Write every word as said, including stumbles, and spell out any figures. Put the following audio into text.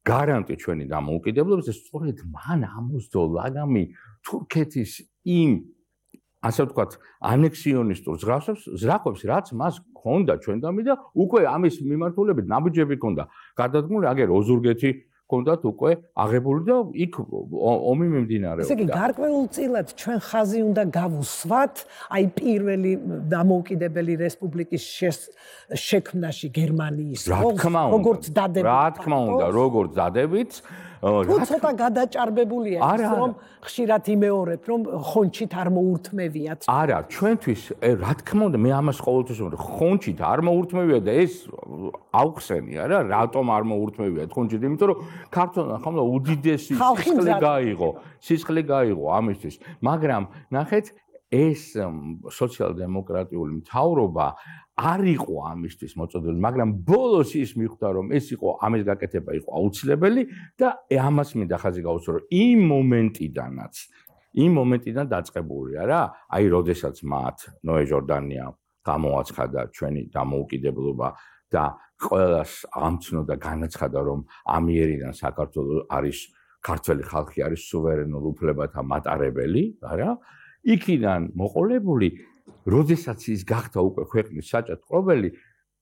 გარანტი ჩვენი დამოუკიდებლობის და სწორედ მან ამოსდო ლაგამი თურქეთის იმ ასე ვთქვათ ანექსიონისტურ ზღაპრებს, ზრახვებს, რაც მას ჰქონდა ჩვენდამი და უკვე ამის მიმართულებით ნაბიჯები ჰქონდა გადადგმული, აგერ ოზურგეთი ჰქონდათ უკვე აღებული და იქ ომი მიმდინარეობდა. ესე იგი, გარკვეულწილად ჩვენ ხაზი უნდა გავუსვათ, აი პირველი დამოუკიდებელი რესპუბლიკის შექმნაში გერმანიის, როგორც დადებით. რა თქმა უნდა, როგორც დადებით, თუ ცოტა გადაჭარბებულია ის, რომ ხშირად იმეორებთ, რომ ხონჩით არ მოურთმევიათ. არა, ჩვენთვის, რა თქმა უნდა, მე ამას ყოველთვის ვამბობ, ხონჩით არ მოურთმევია და ეს აუხსენია რა, რატომ არ მოურთმევიათ ხონჩით, იმიტომ რომ ქართულმა ხომ უდიდესი სისხლი გაიღო, სისხლი გაიღო ამისთვის, მაგრამ ნახეთ, ეს სოციალ-დემოკრატიული მთავრობა არ იყო ამისთვის მოწოდებული, მაგრამ ბოლოს ის მიხვდა, რომ ეს იყო ამის გაკეთება იყო აუცილებელი და ამას მინდა ხაზი გაუსვა, რომ იმ მომენტიდანაც, იმ მომენტიდან დაწყებულია რა, აი, როდესაც მათ ნოე ჟორდანია გამოაცხადა ჩვენი დამოუკიდებლობა და ყველას ამცნო და განაცხადა, რომ ამიერიდან საქართველოს არის ქართველი ხალხი არის სუვერენულ უფლებათა მატარებელი, არა? იქიდან მოყოლებული როდესაც ის გახდა უკვე ქვეყნის საჭადრაკობელი